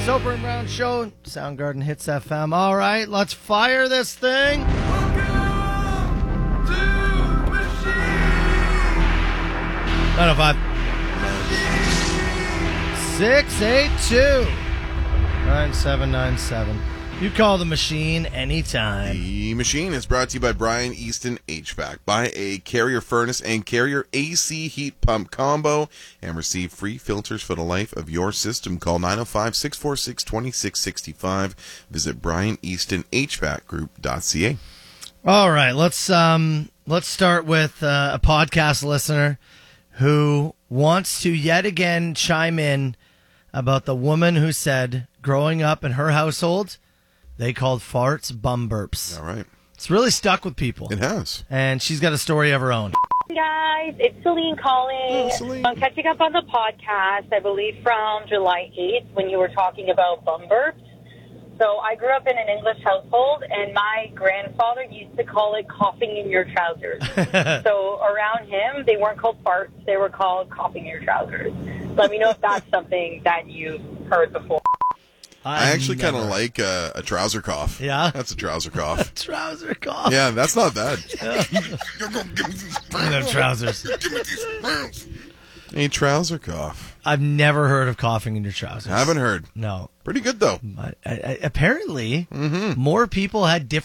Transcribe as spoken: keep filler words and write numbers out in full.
Soper and Brown Show, Soundgarden Hits F M. All right, let's fire this thing. Welcome to the machine. nine oh five, six eight two, nine seven nine seven. You call the machine anytime. The machine is brought to you by Brian Easton H V A C. Buy a Carrier furnace and Carrier A C heat pump combo and receive free filters for the life of your system. Call nine oh five, six four six, two six six five. Visit brian easton h v a c group dot c a. All right, let's um let's start with uh, a podcast listener who wants to yet again chime in about the woman who said growing up in her household they called farts bum burps. All right. It's really stuck with people. It has. And she's got a story of her own. Hey guys, it's Celine calling. Oh, Celine. I'm catching up on the podcast, I believe from July eighth when you were talking about bum burps. So I grew up in an English household, and my grandfather used to call it coughing in your trousers. So around him, they weren't called farts, they were called coughing in your trousers. Let me know if that's something that you've heard before. I actually kind of never- like uh, a trouser cough. Yeah? That's a trouser cough. trouser cough. Yeah, that's not bad. Them trousers. A trouser cough. I've never heard of coughing in your trousers. Haven't heard. No. Pretty good, though. But, I, I, apparently, more people had different